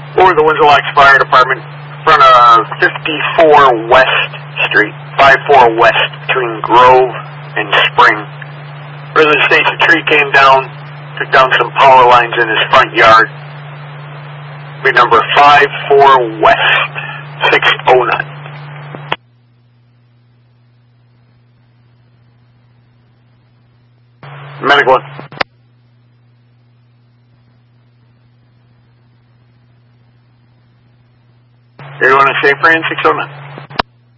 Or the Windsor Locks Fire Department, in front of 54 West Street, 54 West, between Grove and Spring. Resident states a tree came down, took down some power lines in his front yard. Be number 54 West, 609. Medical. Everyone is safe for in 609.